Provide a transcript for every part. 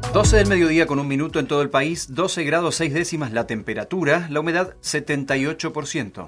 12 del mediodía con 1 minuto en todo el país, 12 grados 6 décimas la temperatura, la humedad 78%.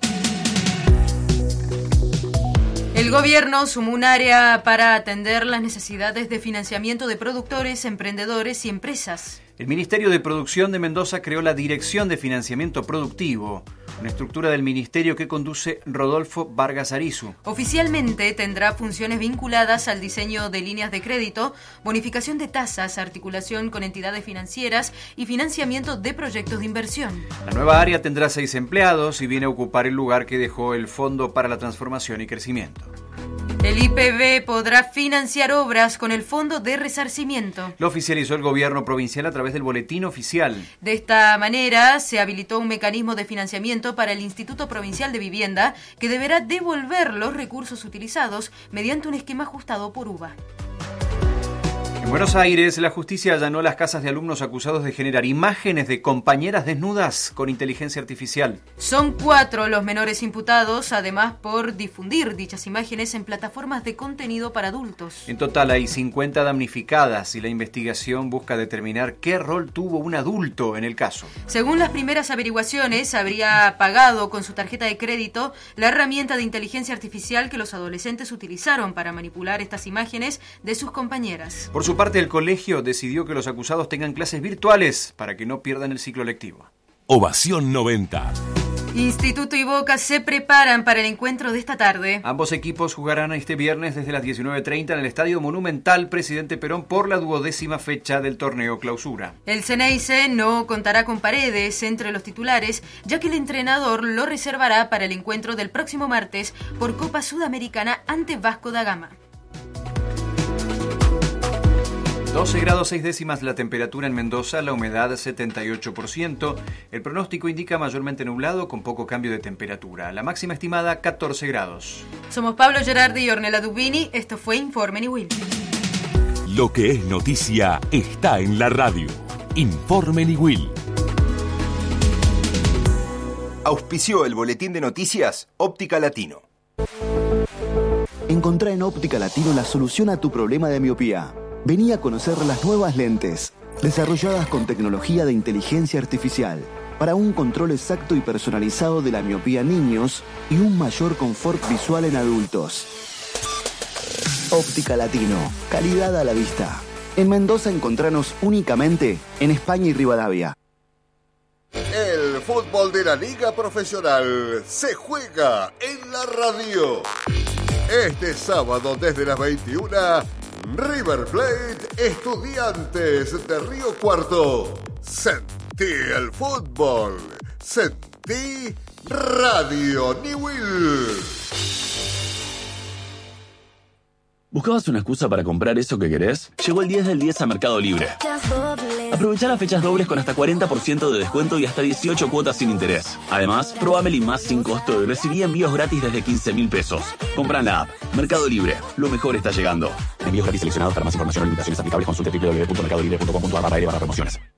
El gobierno sumó un área para atender las necesidades de financiamiento de productores, emprendedores y empresas. El Ministerio de Producción de Mendoza creó la Dirección de Financiamiento Productivo, una estructura del ministerio que conduce Rodolfo Vargas Arizu. Oficialmente tendrá funciones vinculadas al diseño de líneas de crédito, bonificación de tasas, articulación con entidades financieras y financiamiento de proyectos de inversión. La nueva área tendrá 6 empleados y viene a ocupar el lugar que dejó el Fondo para la Transformación y Crecimiento. El IPB podrá financiar obras con el Fondo de Resarcimiento. Lo oficializó el gobierno provincial a través del boletín oficial. De esta manera, se habilitó un mecanismo de financiamiento para el Instituto Provincial de Vivienda que deberá devolver los recursos utilizados mediante un esquema ajustado por UBA. En Buenos Aires, la justicia allanó las casas de alumnos acusados de generar imágenes de compañeras desnudas con inteligencia artificial. Son 4 los menores imputados, además por difundir dichas imágenes en plataformas de contenido para adultos. En total hay 50 damnificadas y la investigación busca determinar qué rol tuvo un adulto en el caso. Según las primeras averiguaciones, habría pagado con su tarjeta de crédito la herramienta de inteligencia artificial que los adolescentes utilizaron para manipular estas imágenes de sus compañeras. Por su parte, el colegio decidió que los acusados tengan clases virtuales para que no pierdan el ciclo lectivo. Ovación 90. Instituto y Boca se preparan para el encuentro de esta tarde. Ambos equipos jugarán este viernes desde las 19:30 en el Estadio Monumental Presidente Perón por la 12ª fecha del torneo Clausura. El Ceneice no contará con Paredes entre los titulares, ya que el entrenador lo reservará para el encuentro del próximo martes por Copa Sudamericana ante Vasco da Gama. 12 grados 6 décimas la temperatura en Mendoza, la humedad 78%. El pronóstico indica mayormente nublado con poco cambio de temperatura. La máxima estimada 14 grados. Somos Pablo Gerardi y Ornella Dubini. Esto fue Informe Niwil. Lo que es noticia está en la radio. Informe Niwil. Auspició el boletín de noticias Óptica Latino. Encontrá en Óptica Latino la solución a tu problema de miopía. Vení a conocer las nuevas lentes, desarrolladas con tecnología de inteligencia artificial, para un control exacto y personalizado de la miopía en niños y un mayor confort visual en adultos. Óptica Latino, calidad a la vista. En Mendoza encontranos únicamente en España y Rivadavia. El fútbol de la Liga Profesional se juega en la radio. Este sábado desde las 21, River Plate, Estudiantes de Río Cuarto. Sentí el fútbol. Sentí Radio Niwil. ¿Buscabas una excusa para comprar eso que querés? Llegó el 10 del 10 a Mercado Libre. Aprovechá las fechas dobles con hasta 40% de descuento y hasta 18 cuotas sin interés. Además, probá Meli Más sin costo y recibí envíos gratis desde 15.000 pesos. Comprá en la app. Mercado Libre. Lo mejor está llegando. Envíos gratis seleccionados. Para más información o limitaciones aplicables consulte www.mercadolibre.com.ar/promociones.